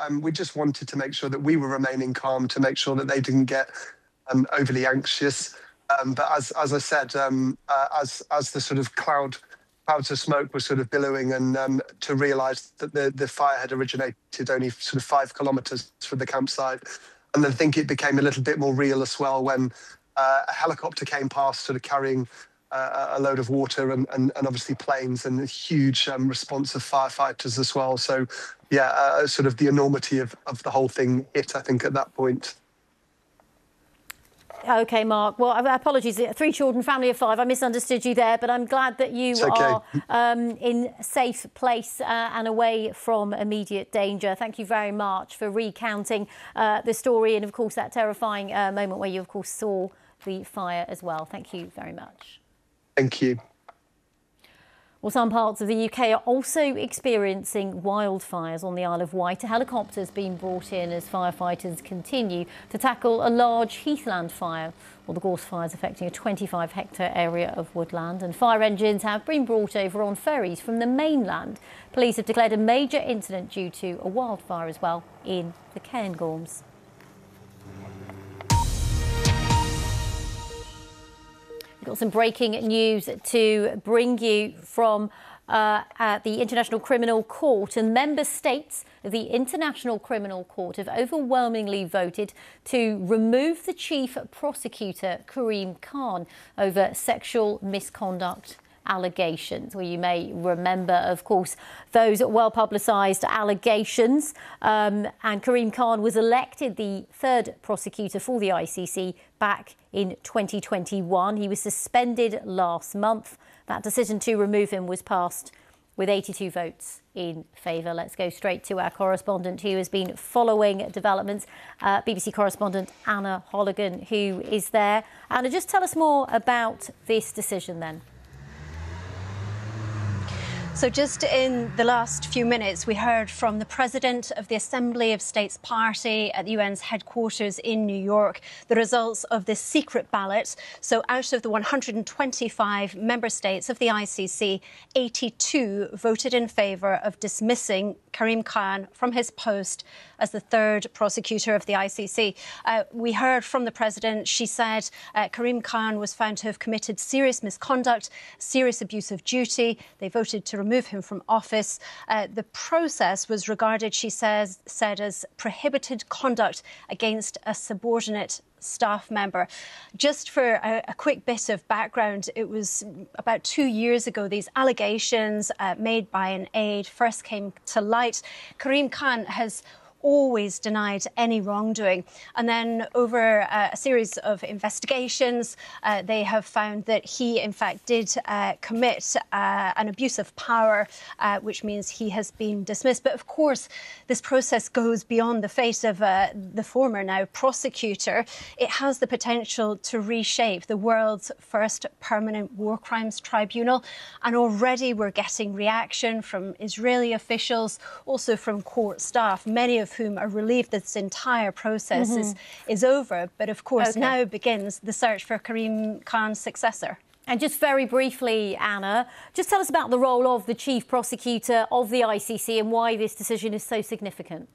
we just wanted to make sure that we were remaining calm, to make sure that they didn't get overly anxious. But as I said, as the sort of clouds of smoke were sort of billowing, and to realise that the fire had originated only sort of 5 kilometres from the campsite. And then I think it became a little bit more real as well when a helicopter came past, sort of carrying a load of water, and obviously planes, and a huge response of firefighters as well. So yeah, sort of the enormity of the whole thing hit, I think, at that point. OK, Mark. Well, apologies. 3 children, family of 5. I misunderstood you there, but I'm glad that you are in a safe place and away from immediate danger. Thank you very much for recounting the story, and, of course, that terrifying moment where you, of course, saw the fire as well. Thank you very much. Thank you. Well, some parts of the UK are also experiencing wildfires on the Isle of Wight. A helicopter's been brought in as firefighters continue to tackle a large heathland fire. Well, the gorse fire is affecting a 25-hectare area of woodland, and fire engines have been brought over on ferries from the mainland. Police have declared a major incident due to a wildfire as well in the Cairngorms. We've got some breaking news to bring you from the International Criminal Court, and member states of the International Criminal Court have overwhelmingly voted to remove the chief prosecutor, Karim Khan, over sexual misconduct allegations. Well, you may remember, of course, those well-publicised allegations. And Karim Khan was elected the 3rd prosecutor for the ICC back in 2021. He was suspended last month. That decision to remove him was passed with 82 votes in favour. Let's go straight to our correspondent who has been following developments, BBC correspondent Anna Holligan, who is there. Anna, just tell us more about this decision then. So just in the last few minutes, we heard from the president of the Assembly of States Party at the UN's headquarters in New York the results of this secret ballot. So out of the 125 member states of the ICC, 82 voted in favour of dismissing Karim Khan from his post as the 3rd prosecutor of the ICC. We heard from the president. She said Karim Khan was found to have committed serious misconduct, serious abuse of duty. They voted to remove him from office. The process was regarded, she said, as prohibited conduct against a subordinate staff member. Just for a quick bit of background, it was about 2 years ago these allegations made by an aide first came to light. Karim Khan has always denied any wrongdoing. And then over a series of investigations, they have found that he, in fact, did commit an abuse of power, which means he has been dismissed. But of course, this process goes beyond the fate of the former now prosecutor. It has the potential to reshape the world's first permanent war crimes tribunal. And already we're getting reaction from Israeli officials, also from court staff, many of whom are relieved that this entire process is over. But of course, now begins the search for Karim Khan's successor. And just very briefly, Anna, just tell us about the role of the chief prosecutor of the ICC and why this decision is so significant.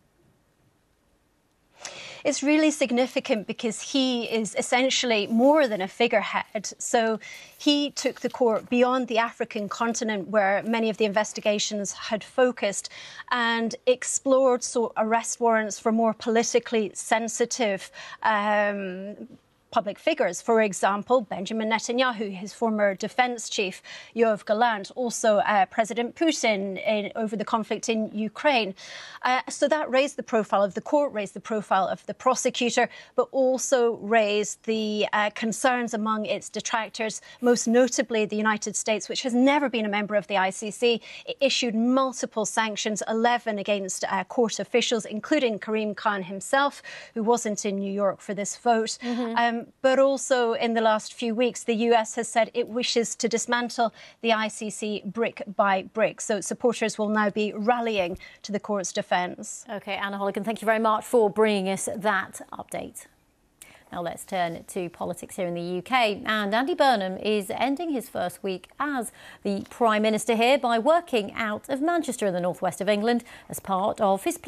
It's really significant because he is essentially more than a figurehead. So he took the court beyond the African continent, where many of the investigations had focused, and explored arrest warrants for more politically sensitive public figures. For example, Benjamin Netanyahu, his former defence chief, Yoav Gallant, also President Putin over the conflict in Ukraine. So that raised the profile of the court, raised the profile of the prosecutor, but also raised the concerns among its detractors, most notably the United States, which has never been a member of the ICC. It issued multiple sanctions, 11 against court officials, including Karim Khan himself, who wasn't in New York for this vote. But also in the last few weeks, the US has said it wishes to dismantle the ICC brick by brick. So supporters will now be rallying to the court's defence. OK, Anna Holligan, thank you very much for bringing us that update. Now let's turn to politics here in the UK. And Andy Burnham is ending his first week as the Prime Minister here by working out of Manchester in the northwest of England as part of his